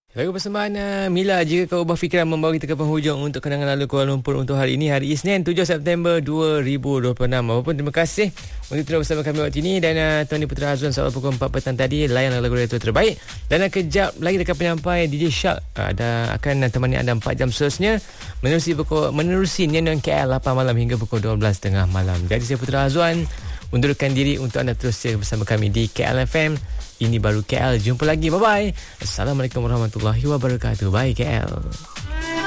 Lagu persembahan Mila, Jika Kau Ubah Fikiran, membawa kita ke penghujung untuk kenangan lalu Kuala Lumpur untuk hari ini, hari Isnin 7 September 2026. Apapun, terima kasih untuk terus bersama kami waktu ini. Dan Tony Putra Azwan soal pukul 4 petang tadi layan lagu retro terbaik. Dan kejap lagi dekat penyampai DJ Shark akan temani anda 4 jam seterusnya menerusi Nyanyian KL 8 malam hingga pukul 12.30 malam. Jadi saya Putra Azwan undurkan diri untuk anda terus bersama kami di KL FM. Ini baru KL. Jumpa lagi. Bye-bye. Assalamualaikum warahmatullahi wabarakatuh. Bye KL.